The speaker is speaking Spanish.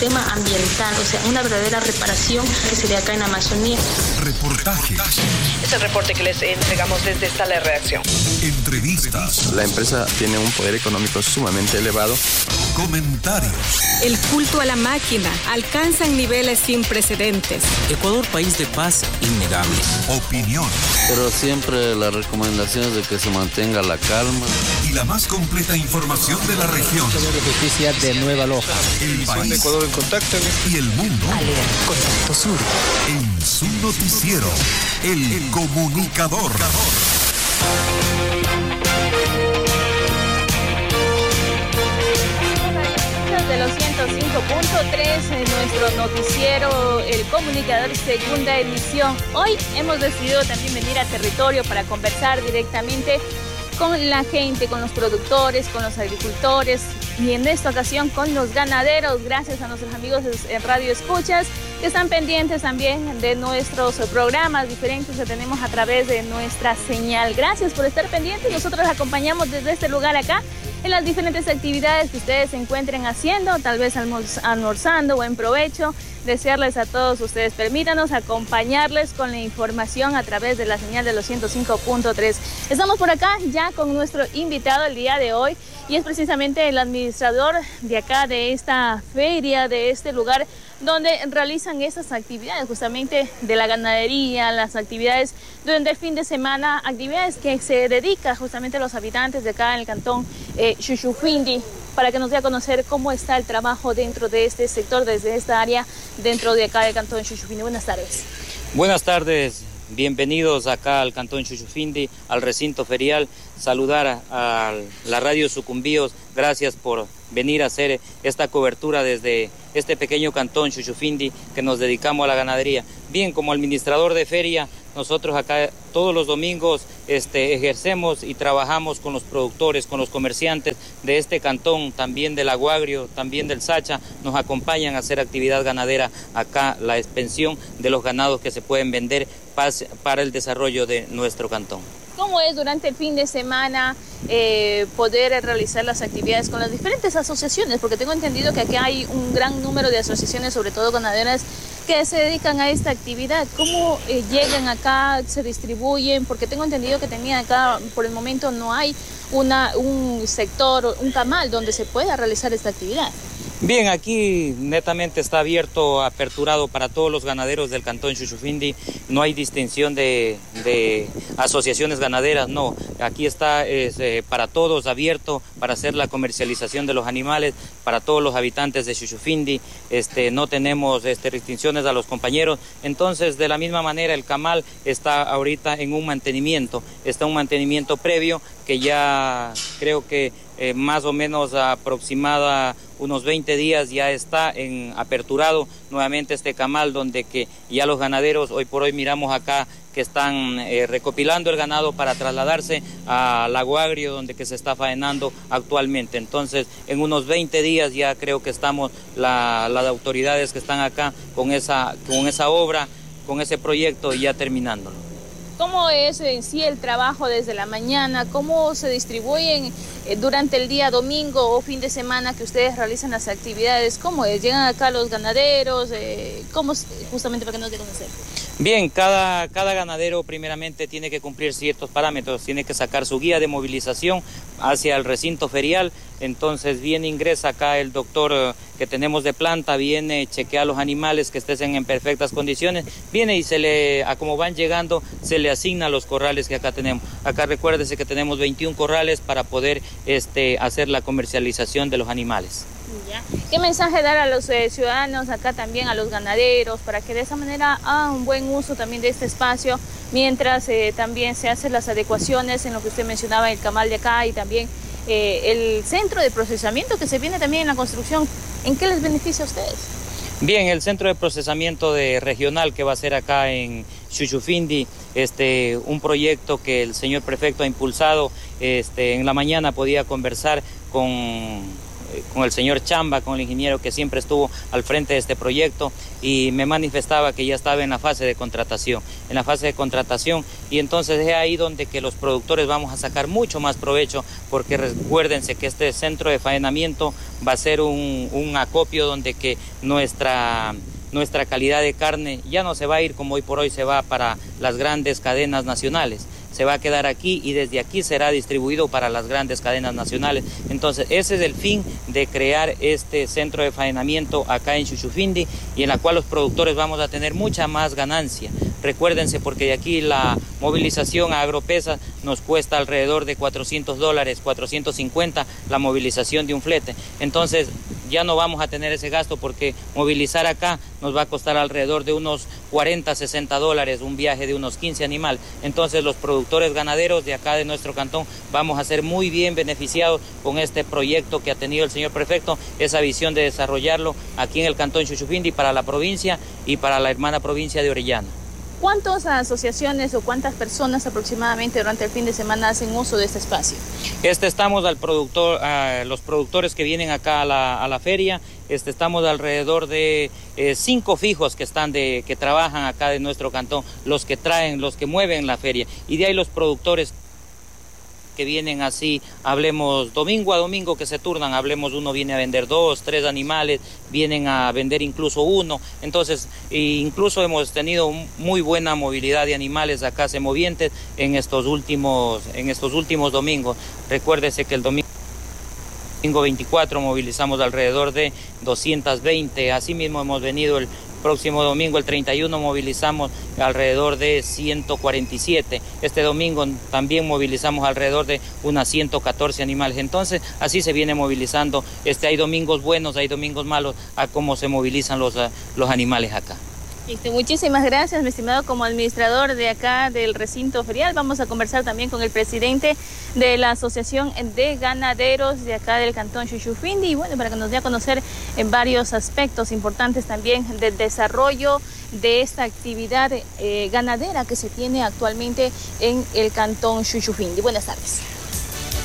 ecosistema ambiental, o sea, una verdadera reparación que se dé acá en la Amazonía. Reportajes. Es el reporte que les entregamos desde esta la redacción. Entrevistas. La empresa tiene un poder económico sumamente elevado. Comentarios. El culto a la máquina alcanza niveles sin precedentes. Ecuador, país de paz innegable. Opinión. Pero siempre la recomendación es de que se mantenga la calma. Y la más completa información de la región. De justicia de Nueva Loja. El país. De Ecuador en contacto. Y el mundo. Contacto Sur. En su noticiero, El Comunicador. De los 105.3 en nuestro noticiero El Comunicador, segunda edición. Hoy hemos decidido también venir a territorio para conversar directamente con la gente, con los productores, con los agricultores y en esta ocasión con los ganaderos, gracias a nuestros amigos en Radio Escuchas que están pendientes también de nuestros programas diferentes que tenemos a través de nuestra señal. Gracias por estar pendientes, nosotros los acompañamos desde este lugar acá en las diferentes actividades que ustedes se encuentren haciendo, tal vez almorzando o en provecho. Desearles a todos ustedes, permítanos acompañarles con la información a través de la señal de los 105.3. Estamos por acá ya con nuestro invitado el día de hoy y es precisamente el administrador de acá, de esta feria, de este lugar donde realizan estas actividades justamente de la ganadería, las actividades durante el fin de semana, actividades que se dedican justamente a los habitantes de acá en el cantón Xuxufindi, para que nos dé a conocer cómo está el trabajo dentro de este sector, desde esta área, dentro de acá del cantón Xuxufindi. Buenas tardes. Buenas tardes, bienvenidos acá al cantón Xuxufindi, al recinto ferial. Saludar a la radio Sucumbíos, gracias por venir a hacer esta cobertura desde este pequeño cantón Xuxufindi que nos dedicamos a la ganadería. Bien, como administrador de feria, nosotros acá todos los domingos ejercemos y trabajamos con los productores, con los comerciantes de este cantón, también del Aguagrio, también del Sacha, nos acompañan a hacer actividad ganadera acá, la expansión de los ganados que se pueden vender para el desarrollo de nuestro cantón. ¿Cómo es durante el fin de semana poder realizar las actividades con las diferentes asociaciones? Porque tengo entendido que aquí hay un gran número de asociaciones, sobre todo ganaderas, que se dedican a esta actividad. ¿Cómo llegan acá, se distribuyen? Porque tengo entendido que tenían acá, por el momento no hay un sector, un camal donde se pueda realizar esta actividad. Bien, aquí netamente está abierto, aperturado para todos los ganaderos del cantón Xuxufindi. No hay distinción de asociaciones ganaderas, no. Aquí está para todos abierto para hacer la comercialización de los animales, para todos los habitantes de Xuxufindi. No tenemos restricciones a los compañeros. Entonces, de la misma manera, el camal está ahorita en un mantenimiento. Está un mantenimiento previo que ya creo que más o menos aproximada unos 20 días ya está aperturado nuevamente este camal, donde que ya los ganaderos hoy por hoy miramos acá que están recopilando el ganado para trasladarse al Aguagrio, donde que se está faenando actualmente. Entonces, en unos 20 días ya creo que estamos las autoridades que están acá con esa obra, con ese proyecto ya terminándolo. ¿Cómo es en sí el trabajo desde la mañana? ¿Cómo se distribuyen durante el día domingo o fin de semana que ustedes realizan las actividades? ¿Cómo es? ¿Llegan acá los ganaderos? ¿Cómo justamente para que nos dé a conocer? Bien, cada ganadero primeramente tiene que cumplir ciertos parámetros, tiene que sacar su guía de movilización hacia el recinto ferial. Entonces viene, ingresa acá el doctor que tenemos de planta, viene, chequea los animales que estén en perfectas condiciones, viene y a como van llegando, se le asigna los corrales que acá tenemos. Acá recuérdese que tenemos 21 corrales para poder hacer la comercialización de los animales. Ya. ¿Qué mensaje dar a los ciudadanos acá también, a los ganaderos, para que de esa manera hagan un buen uso también de este espacio, mientras también se hacen las adecuaciones en lo que usted mencionaba, el camal de acá y también el centro de procesamiento que se viene también en la construcción? ¿En qué les beneficia a ustedes? Bien, el centro de procesamiento regional que va a ser acá en Xuxufindi, un proyecto que el señor prefecto ha impulsado. En la mañana podía conversar con el señor Chamba, con el ingeniero que siempre estuvo al frente de este proyecto, y me manifestaba que ya estaba en la fase de contratación, y entonces es ahí donde que los productores vamos a sacar mucho más provecho, porque recuérdense que este centro de faenamiento va a ser un acopio donde que nuestra calidad de carne ya no se va a ir como hoy por hoy se va para las grandes cadenas nacionales. Se va a quedar aquí y desde aquí será distribuido para las grandes cadenas nacionales. Entonces, ese es el fin de crear este centro de faenamiento acá en Shushufindi, y en la cual los productores vamos a tener mucha más ganancia. Recuérdense, porque de aquí la movilización a Agropesa nos cuesta alrededor de $400, 450 la movilización de un flete. Entonces, ya no vamos a tener ese gasto, porque movilizar acá nos va a costar alrededor de unos $40, $60, un viaje de unos 15 animales. Entonces los productores ganaderos de acá de nuestro cantón vamos a ser muy bien beneficiados con este proyecto que ha tenido el señor prefecto, esa visión de desarrollarlo aquí en el cantón Shushufindi para la provincia y para la hermana provincia de Orellana. ¿Cuántas asociaciones o cuántas personas aproximadamente durante el fin de semana hacen uso de este espacio? Estamos los productores que vienen acá a la feria, estamos alrededor de 5 fijos que trabajan acá de nuestro cantón, los que mueven la feria, y de ahí los productores que vienen así, hablemos domingo a domingo que se turnan, hablemos uno viene a vender 2, 3 animales, vienen a vender incluso 1, entonces incluso hemos tenido muy buena movilidad de animales acá semovientes en estos últimos domingos. Recuérdese que el domingo 24 movilizamos alrededor de 220, así mismo hemos venido el próximo domingo, el 31, movilizamos alrededor de 147. Este domingo también movilizamos alrededor de unas 114 animales. Entonces, así se viene movilizando. Hay domingos buenos, hay domingos malos, a cómo se movilizan los animales acá. Muchísimas gracias, mi estimado. Como administrador de acá del recinto ferial, vamos a conversar también con el presidente de la Asociación de Ganaderos de acá del cantón Shushufindi, y bueno, para que nos dé a conocer en varios aspectos importantes también del desarrollo de esta actividad ganadera que se tiene actualmente en el cantón Shushufindi. Buenas tardes.